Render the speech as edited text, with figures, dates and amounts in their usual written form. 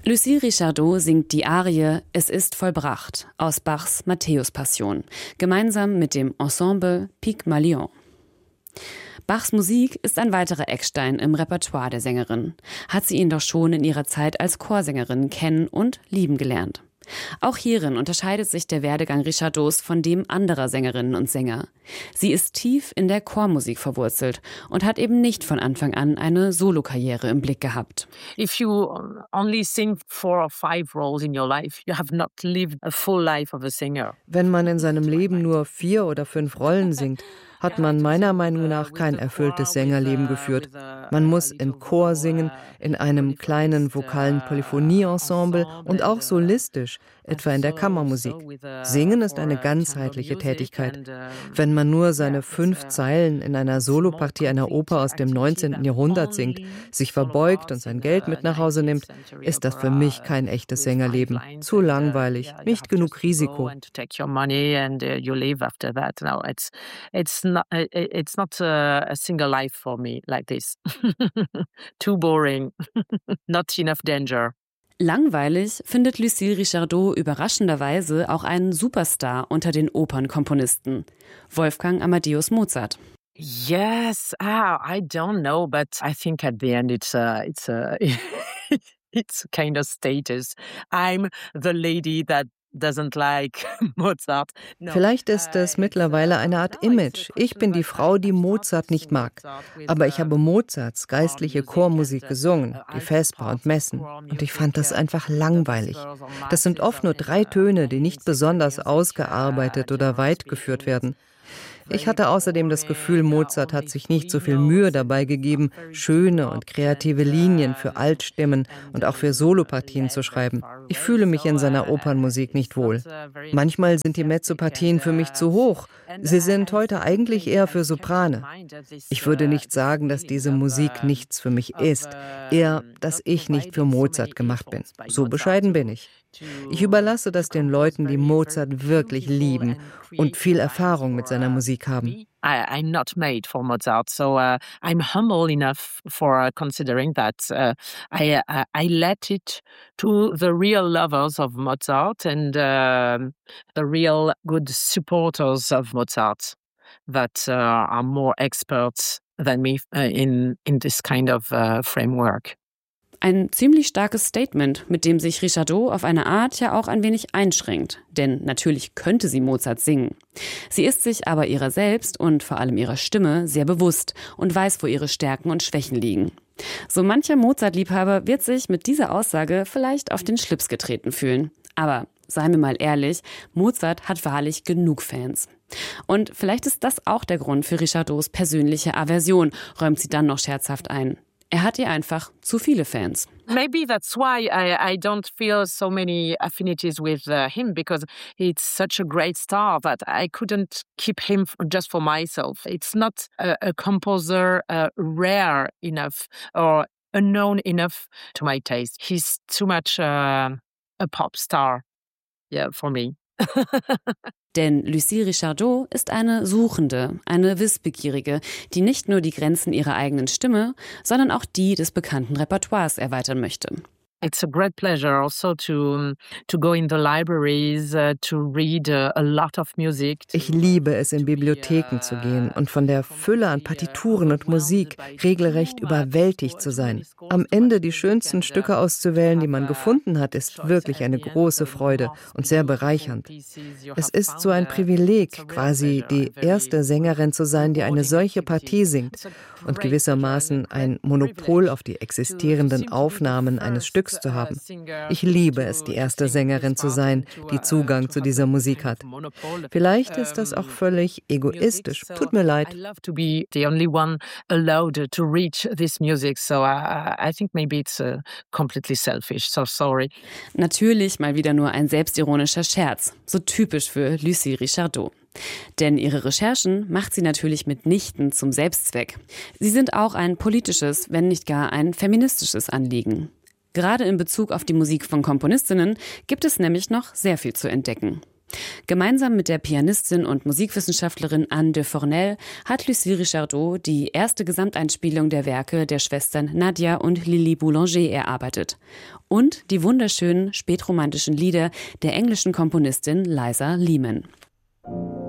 Lucie Richardot singt die Arie »Es ist vollbracht« aus Bachs Matthäus-Passion, gemeinsam mit dem Ensemble Pygmalion. Bachs Musik ist ein weiterer Eckstein im Repertoire der Sängerin. Hat sie ihn doch schon in ihrer Zeit als Chorsängerin kennen und lieben gelernt. Auch hierin unterscheidet sich der Werdegang Richardots von dem anderer Sängerinnen und Sänger. Sie ist tief in der Chormusik verwurzelt und hat eben nicht von Anfang an eine Solokarriere im Blick gehabt. If you only sing 4 or 5 roles in your life, you have not lived a full life of a singer. Wenn man in seinem Leben nur 4 oder 5 Rollen singt, hat man meiner Meinung nach kein erfülltes Sängerleben geführt. Man muss im Chor singen, in einem kleinen vokalen Polyphonie-Ensemble und auch solistisch, etwa in der Kammermusik. Singen ist eine ganzheitliche Tätigkeit. Wenn man nur seine 5 Zeilen in einer Solopartie einer Oper aus dem 19. Jahrhundert singt, sich verbeugt und sein Geld mit nach Hause nimmt, ist das für mich kein echtes Sängerleben. Zu langweilig, nicht genug Risiko. It's not a single life for me like this. Too boring. Not enough danger. Langweilig findet Lucie Richardot überraschenderweise auch einen Superstar unter den Opernkomponisten, Wolfgang Amadeus Mozart. Yes, I don't know, but I think at the end it's it's kind of status. I'm the lady that doesn't like Mozart. No. Vielleicht ist es mittlerweile eine Art Image. Ich bin die Frau, die Mozart nicht mag. Aber ich habe Mozarts geistliche Chormusik gesungen, die Vesper und Messen. Und ich fand das einfach langweilig. Das sind oft nur 3 Töne, die nicht besonders ausgearbeitet oder weit geführt werden. Ich hatte außerdem das Gefühl, Mozart hat sich nicht so viel Mühe dabei gegeben, schöne und kreative Linien für Altstimmen und auch für Solopartien zu schreiben. Ich fühle mich in seiner Opernmusik nicht wohl. Manchmal sind die Mezzopartien für mich zu hoch. Sie sind heute eigentlich eher für Soprane. Ich würde nicht sagen, dass diese Musik nichts für mich ist, eher, dass ich nicht für Mozart gemacht bin. So bescheiden bin ich. Ich überlasse das den Leuten, die Mozart wirklich lieben und viel Erfahrung mit seiner Musik haben. I'm not made for Mozart, so I'm humble enough for considering that. I let it to the real lovers of Mozart and the real good supporters of Mozart that are more experts than me in this kind of framework. Ein ziemlich starkes Statement, mit dem sich Richardot auf eine Art ja auch ein wenig einschränkt. Denn natürlich könnte sie Mozart singen. Sie ist sich aber ihrer selbst und vor allem ihrer Stimme sehr bewusst und weiß, wo ihre Stärken und Schwächen liegen. So mancher Mozart-Liebhaber wird sich mit dieser Aussage vielleicht auf den Schlips getreten fühlen. Aber seien wir mal ehrlich, Mozart hat wahrlich genug Fans. Und vielleicht ist das auch der Grund für Richardots persönliche Aversion, räumt sie dann noch scherzhaft ein. Er hat ihr einfach zu viele Fans. Maybe that's why I don't feel so many affinities with him, because he's such a great star that I couldn't keep him just for myself. It's not a composer rare enough or unknown enough to my taste. He's too much a pop star, for me. Denn Lucie Richardot ist eine Suchende, eine Wissbegierige, die nicht nur die Grenzen ihrer eigenen Stimme, sondern auch die des bekannten Repertoires erweitern möchte. It's a great pleasure also to go in the libraries, to read a lot of music. Ich liebe es, in Bibliotheken zu gehen und von der Fülle an Partituren und Musik regelrecht überwältigt zu sein. Am Ende die schönsten Stücke auszuwählen, die man gefunden hat, ist wirklich eine große Freude und sehr bereichernd. Es ist so ein Privileg, quasi die erste Sängerin zu sein, die eine solche Partie singt und gewissermaßen ein Monopol auf die existierenden Aufnahmen eines Stücks zu haben. Ich liebe es, die erste Sängerin zu sein, die Zugang zu dieser Musik hat. Vielleicht ist das auch völlig egoistisch. Tut mir leid. I love to be the only one allowed to reach this music, so I think maybe it's completely selfish, so sorry. Natürlich mal wieder nur ein selbstironischer Scherz, so typisch für Lucie Richardot. Denn ihre Recherchen macht sie natürlich mitnichten zum Selbstzweck. Sie sind auch ein politisches, wenn nicht gar ein feministisches Anliegen. Gerade in Bezug auf die Musik von Komponistinnen gibt es nämlich noch sehr viel zu entdecken. Gemeinsam mit der Pianistin und Musikwissenschaftlerin Anne de Fornel hat Lucie Richardot die erste Gesamteinspielung der Werke der Schwestern Nadia und Lili Boulanger erarbeitet. Und die wunderschönen spätromantischen Lieder der englischen Komponistin Liza Lehman.